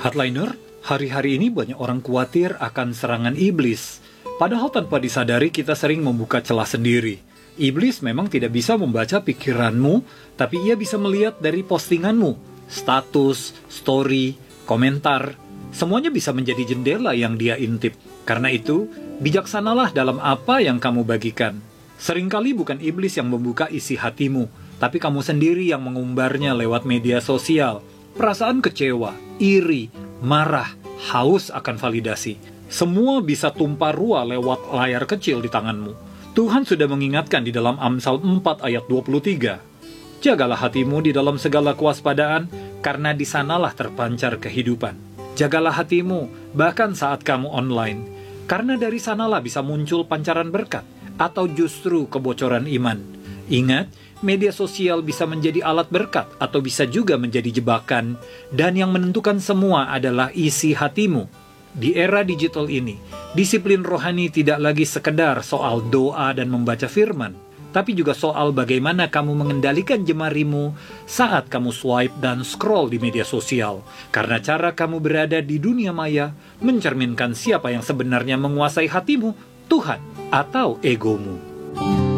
Hardliner, hari-hari ini banyak orang khawatir akan serangan iblis. Padahal tanpa disadari kita sering membuka celah sendiri. Iblis memang tidak bisa membaca pikiranmu, tapi ia bisa melihat dari postinganmu, status, story, komentar. Semuanya bisa menjadi jendela yang dia intip. Karena itu, bijaksanalah dalam apa yang kamu bagikan. Seringkali bukan iblis yang membuka isi hatimu, tapi kamu sendiri yang mengumbarnya lewat media sosial. Perasaan kecewa, iri, marah, haus akan validasi. Semua bisa tumpah ruah lewat layar kecil di tanganmu. Tuhan sudah mengingatkan di dalam Amsal 4 ayat 23. Jagalah hatimu di dalam segala kewaspadaan, karena di sanalah terpancar kehidupan. Jagalah hatimu, bahkan saat kamu online, karena dari sanalah bisa muncul pancaran berkat, atau justru kebocoran iman. Ingat, media sosial bisa menjadi alat berkat atau bisa juga menjadi jebakan, dan yang menentukan semua adalah isi hatimu. Di era digital ini, disiplin rohani tidak lagi sekedar soal doa dan membaca firman, tapi juga soal bagaimana kamu mengendalikan jemarimu saat kamu swipe dan scroll di media sosial. Karena cara kamu berada di dunia maya mencerminkan siapa yang sebenarnya menguasai hatimu, Tuhan atau egomu.